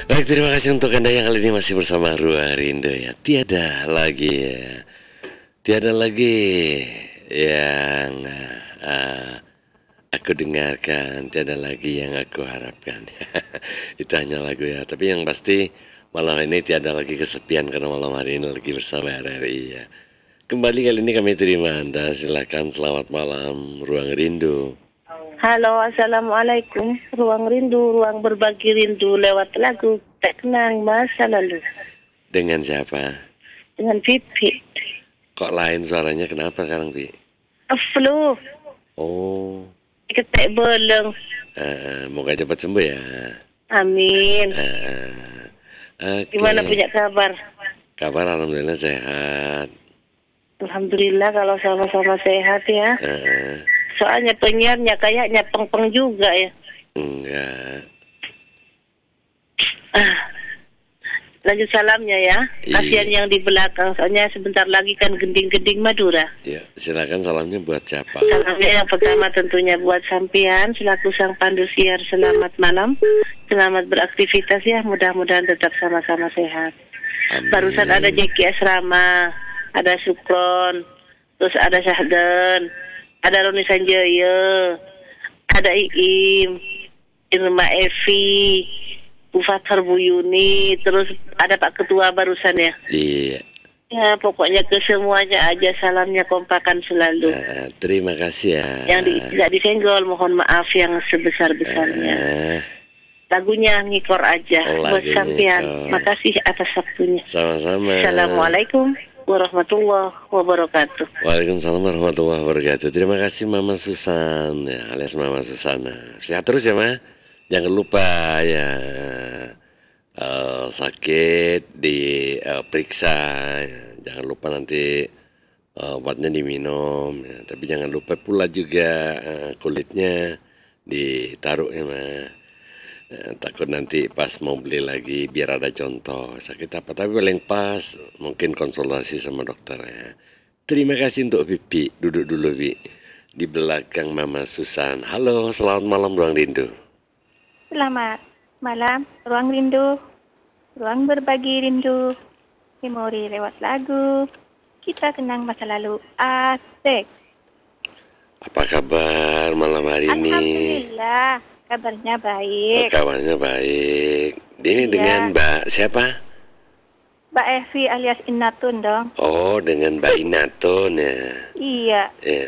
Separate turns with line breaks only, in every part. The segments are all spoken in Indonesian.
Baik, terima kasih untuk Anda yang kali ini masih bersama Ruang Rindu ya. Tiada lagi ya. Tiada lagi yang aku dengarkan, tiada lagi yang aku harapkan. Itu hanya lagu ya. Tapi yang pasti malam ini tiada lagi kesepian karena malam hari ini lagi bersama RRI ya. Kembali kali ini kami terima Anda. Silakan, selamat malam Ruang Rindu.
Halo, assalamualaikum. Ruang rindu, ruang berbagi rindu lewat lagu tak kenang masa lalu.
Dengan siapa?
Dengan Pipi.
Kok lain suaranya, kenapa sekarang, Bi?
Flu.
Oh,
Ketek beleng.
moga cepat sembuh ya.
Amin.
Oke.
Gimana punya kabar?
Kabar alhamdulillah sehat.
Alhamdulillah kalau sama-sama sehat ya. Soalnya penyiarnya kayaknya peng-peng juga ya.
Enggak.
Lanjut salamnya ya. Kasihan yang di belakang, soalnya sebentar lagi kan gending-gending Madura.
Ya, silakan salamnya buat siapa?
Salamnya yang pertama tentunya buat sampean selaku sang pandu siar. Selamat malam, selamat beraktivitas ya. Mudah-mudahan tetap sama-sama sehat.
Amin.
Barusan ada Jeki Asrama, ada Sukron, terus ada Syahden, ada Roni Sanjaya, ada Iim, Irma Evi, Bu Fathar, Bu Yuni, terus ada Pak Ketua barusan ya.
Iya.
Ya pokoknya ke semuanya aja salamnya kompakan selalu.
Terima kasih ya.
Yang tidak disenggol mohon maaf yang sebesar-besarnya. Lagunya ngikor aja buat sampean. Makasih atas waktunya.
Sama-sama.
Assalamualaikum warahmatullahi wabarakatuh.
Waalaikumsalam warahmatullahi wabarakatuh. Terima kasih Mama Susan ya, alias Mama Susana. Sehat terus ya, Ma. Jangan lupa ya, sakit diperiksa ya. Jangan lupa nanti obatnya diminum ya. Tapi jangan lupa pula juga kulitnya ditaruh ya, Ma. Takut nanti pas mau beli lagi biar ada contoh sakit apa, tapi paling pas mungkin konsultasi sama dokter ya. Terima kasih untuk Bibi. Duduk dulu, Bi, di belakang Mama Susan. Halo, selamat malam Ruang Rindu.
Selamat malam Ruang Rindu, ruang berbagi rindu, memori lewat lagu, kita kenang masa lalu. Asik.
Apa kabar malam hari ini?
Alhamdulillah, kabarnya baik.
Kabarnya baik. Ini dengan Mbak siapa?
Mbak Evi alias Inatun dong.
Oh, dengan Mbak Inatun ya.
Iya.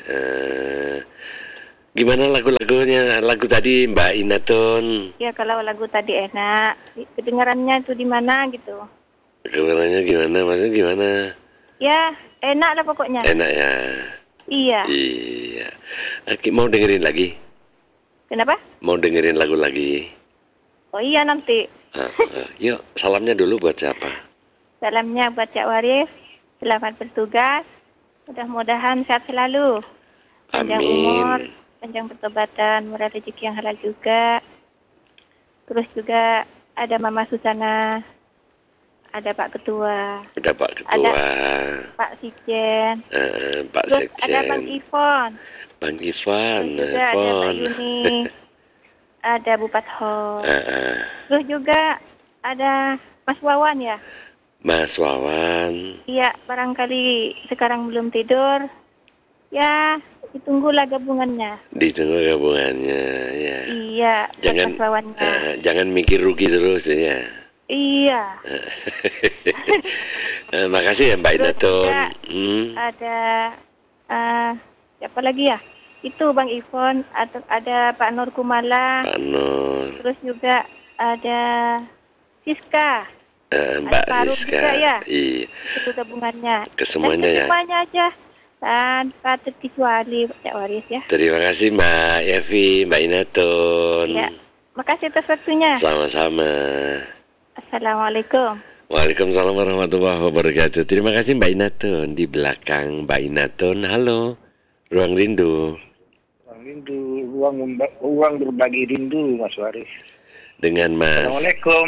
Gimana lagu-lagunya? Lagu tadi Mbak Inatun.
Ya kalau lagu tadi enak, kedengarannya itu di mana gitu.
Kedengarannya gimana? Maksudnya gimana?
Ya, enak lah pokoknya.
Enak ya.
Iya.
Iya. Oke, mau dengerin lagi?
Kenapa?
Mau dengerin lagu lagi?
Oh iya nanti.
Yuk, salamnya dulu buat siapa?
Salamnya buat Cak Waris. Selamat bertugas. Mudah-mudahan sehat selalu. Panjang umur, panjang pertobatan, murah rezeki yang halal juga. Terus juga ada Mama Susana, ada Pak Ketua.
Ada Pak Ketua.
Ada Pak Sikjen.
Pak
Terus
Sekjen.
ada Bang Ivon.
Bang Ivan.
Terus juga ada Pak Yuni. Ada Bu Pathor. Terus juga ada Mas Wawan ya.
Mas Wawan.
Iya, barangkali sekarang belum tidur. Ya, ditunggulah gabungannya.
Ditunggu gabungannya ya.
Iya,
Jangan
Mas Wawannya.
jangan mikir rugi terus ya.
Iya.
Makasih ya Mbak Inatun.
Ada siapa lagi ya? Itu Bang Ivon, atau ada Pak Nur Kumala.
Pak Nur.
Terus juga ada Siska.
Mbak
Ada
Siska.
juga ya.
Iya.
Itu gabungannya.
Kesemuanya ya.
Semuanya aja. Tanpa terkecuali Cak Waris ya.
Terima kasih Mbak Evi, Mbak Inatun.
Ya. Makasih atas waktunya.
Sama-sama.
Assalamualaikum.
Waalaikumsalam warahmatullahi wabarakatuh. Terima kasih Mbak Inatun. Di belakang Mbak Inatun. Halo, Ruang Rindu.
Ruang Rindu, ruang berbagi rindu, Mas Waris.
Dengan Mas.
Assalamualaikum.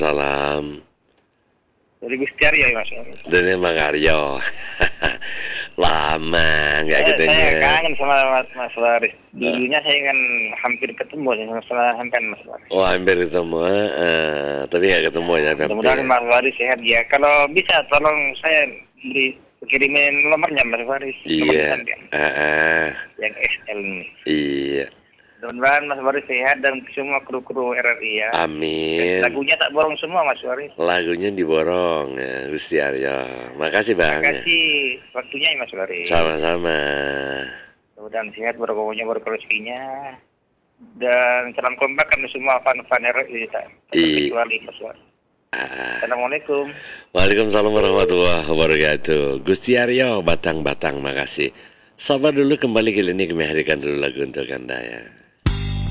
Waalaikumsalam.
Dari Gusti Arya ya, Mas Waris.
Dengan Bang Aryo. Lama nggak
Saya
ketemu.
kangen sama Mas Waris. Dulunya saya kan hampir ketemu sama sampai Mas Waris.
Oh, hampir ketemu. Tapi nggak ketemu ya.
Mudah-mudahan
hampir.
Mas Waris sehat ya. Kalau bisa tolong saya kirimin nomornya Mas Waris. Nomor
Iya.
sampean. Yang XL ini.
Iya.
Mudah-mudahan Mas Waris sehat dan semua kru-kru RRI ya.
Amin.
Lagunya tak borong semua Mas Waris.
Lagunya diborong ya, Gusti Aryo. Makasih Bang.
Terima kasih waktunya ya Mas Waris.
Sama-sama.
Mudah-mudahan sehat, berkomunya, berrezekinya. Dan salam kompak kan semua fan-fan RRI kita. Kecuali Mas Waris. Assalamualaikum.
Waalaikumsalam warahmatullahi wabarakatuh. Gusti Aryo, Batang-Batang, makasih. Sabar dulu, kembali ke klinik, kami hadirkan dulu lagu untuk Anda ya.